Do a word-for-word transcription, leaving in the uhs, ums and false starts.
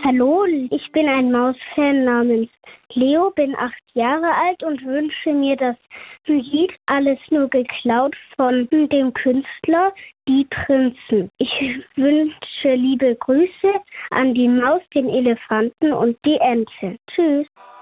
Hallo, ich bin ein Mausfan namens Leo, bin acht Jahre alt und wünsche mir das Lied Alles nur geklaut von dem Künstler Die Prinzen. Ich wünsche liebe Grüße an die Maus, den Elefanten und die Ente. Tschüss.